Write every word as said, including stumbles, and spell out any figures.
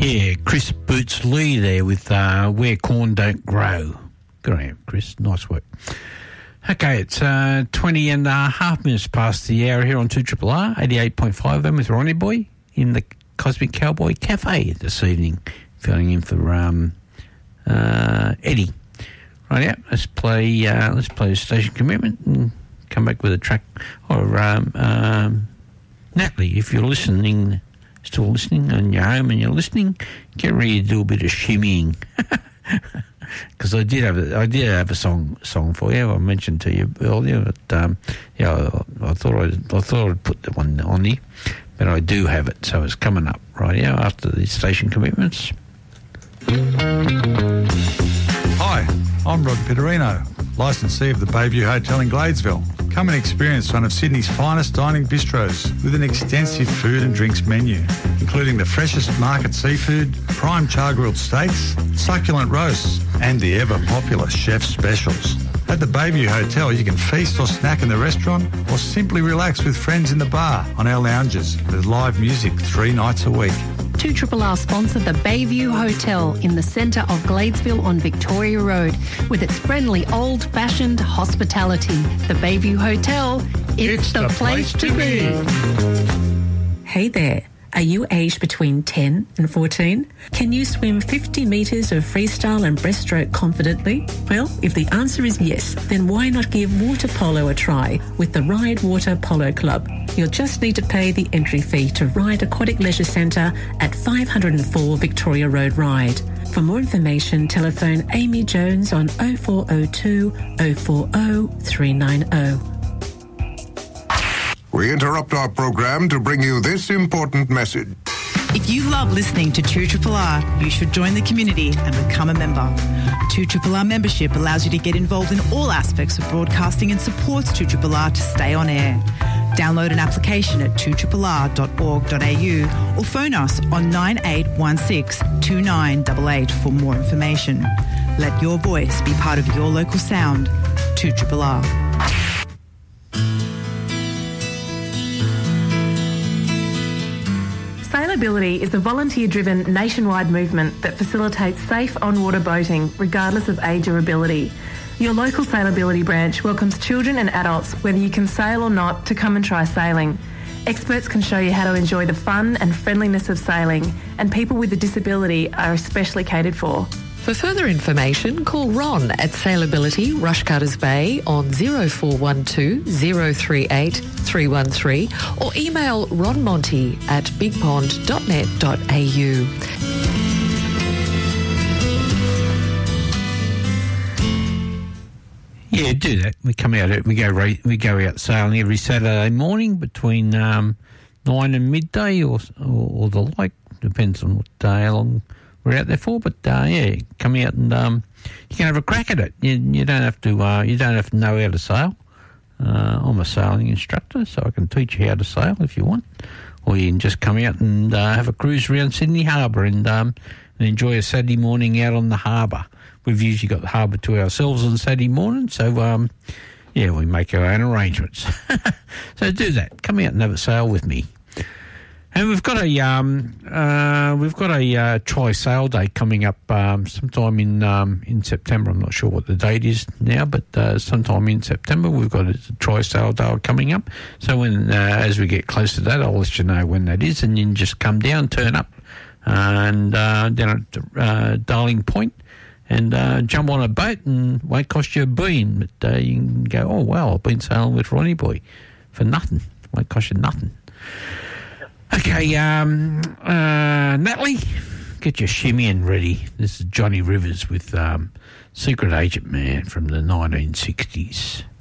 Yeah, Chris Boots Lee there with uh, Where Corn Don't Grow. Good on you, Chris. Nice work. Okay, it's uh, twenty and a half minutes past the hour here on two R R R, eighty-eight point five F M with Ronnie Boy in the Cosmic Cowboy Cafe this evening, filling in for um, uh, Eddie. Right, yeah, let's play, uh, let's play the station commitment and come back with a track. Or um, um, Natalie, if you're listening... still listening and you're home and you're listening, get ready to do a bit of shimmying. Because I did have a, I did have a song song for you. I mentioned to you earlier, but um, yeah, I, I thought I'd, I thought I'd put the one on here, but I do have it, so it's coming up right now after the station commitments. Hi, I'm Rod Pitterino, licensee of the Bayview Hotel in Gladesville. Come and experience one of Sydney's finest dining bistros with an extensive food and drinks menu, including the freshest market seafood, prime char-grilled steaks, succulent roasts, and the ever-popular chef's specials. At the Bayview Hotel, you can feast or snack in the restaurant or simply relax with friends in the bar on our lounges with live music three nights a week. two R R R sponsor the Bayview Hotel in the centre of Gladesville on Victoria Road with its friendly old-fashioned hospitality. The Bayview Hotel, it's, it's the, the place, place to be. be. Hey there. Are you aged between ten and fourteen? Can you swim fifty metres of freestyle and breaststroke confidently? Well, if the answer is yes, then why not give water polo a try with the Ride Water Polo Club? You'll just need to pay the entry fee to Ride Aquatic Leisure Centre at five oh four Victoria Road Ride. For more information, telephone Amy Jones on oh four oh two, oh four oh, three nine oh. We interrupt our program to bring you this important message. If you love listening to two R R R, you should join the community and become a member. two R R R membership allows you to get involved in all aspects of broadcasting and supports two R R R to stay on air. Download an application at two R R R dot org dot a u or phone us on nine eight one six, two nine eight eight for more information. Let your voice be part of your local sound. two R R R. Sailability is a volunteer-driven nationwide movement that facilitates safe on-water boating regardless of age or ability. Your local Sailability branch welcomes children and adults, whether you can sail or not, to come and try sailing. Experts can show you how to enjoy the fun and friendliness of sailing, and people with a disability are especially catered for. For further information, call Ron at Sailability, Rushcutters Bay on oh four one two, oh three eight, three one three or email ronmonty at bigpond dot net dot a u. Yeah, do that. We come out, we go we go out sailing every Saturday morning between um, nine and midday or, or or the like. Depends on what day, how long we're out there for, but uh, yeah, come out and um, you can have a crack at it. You, you don't have to. Uh, you don't have to know how to sail. Uh, I'm a sailing instructor, so I can teach you how to sail if you want, or you can just come out and uh, have a cruise around Sydney Harbour and um, and enjoy a Saturday morning out on the harbour. We've usually got the harbour to ourselves on Saturday morning, so um, yeah, we make our own arrangements. So do that. Come out and have a sail with me. And we've got a um, uh, we've got a uh, Try Sail Day coming up um, sometime in um, in September. I'm not sure what the date is now, but uh, sometime in September we've got a Try Sail Day coming up. So when uh, as we get close to that, I'll let you know when that is, and you can just come down, turn up, and uh, down at uh, Darling Point, and uh, jump on a boat, and it won't cost you a bean. But uh, you can go, oh wow, I've been sailing with Ronnie Boy for nothing. It won't cost you nothing. Okay, um, uh, Natalie, get your shimmying ready. This is Johnny Rivers with um, Secret Agent Man from the nineteen sixties.